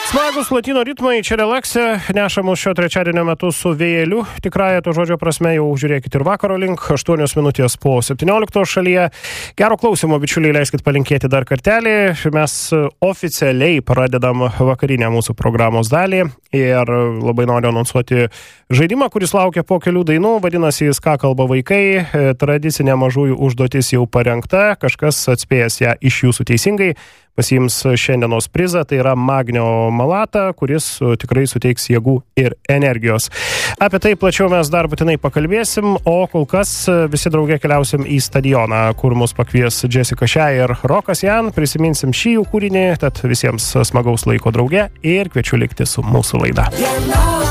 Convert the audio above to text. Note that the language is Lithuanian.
Smagus latino ritmai, čia relaksė, nešamus šio trečiadienio metu su vėjeliu. Tikrąją to žodžio prasme jau žiūrėkit ir vakaro link, 8 minutės po 17 šalyje. Gero klausimo, bičiuliai, leiskit palinkėti dar kartelį. Mes oficialiai pradedam vakarinę mūsų programos dalį ir labai noriu anonsuoti žaidimą, kuris laukia po kelių dainų. Vadinasi, jis ką kalba vaikai. Tradicinė mažųjų užduotis jau parengta, kažkas atspėjęs ją iš jūsų teisingai pasiims šiandienos prizą, tai yra magnio malata, kuris tikrai suteiks jėgų ir energijos. Apie tai plačiau mes dar būtinai pakalbėsim, o kol kas visi drauge keliausim į stadioną, kur mus pakvies Jessica Shea ir Rokas Jan, prisiminsim šį jų kūrinį, tad visiems smagaus laiko drauge ir kviečiu likti su mūsų laida.